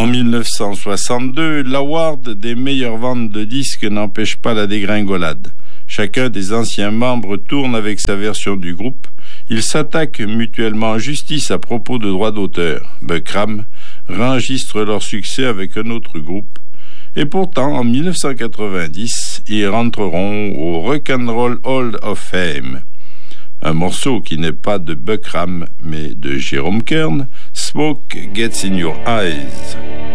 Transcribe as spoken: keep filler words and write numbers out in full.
En dix-neuf cent soixante-deux, l'award des meilleures ventes de disques n'empêche pas la dégringolade. Chacun des anciens membres tourne avec sa version du groupe. Ils s'attaquent mutuellement en justice à propos de droits d'auteur. Buckram enregistre leur succès avec un autre groupe. Et pourtant, en dix-neuf cent quatre-vingt-dix, ils rentreront au Rock'n'Roll Hall of Fame. Un morceau qui n'est pas de Buckram, mais de Jerome Kern, Smoke Gets in Your Eyes.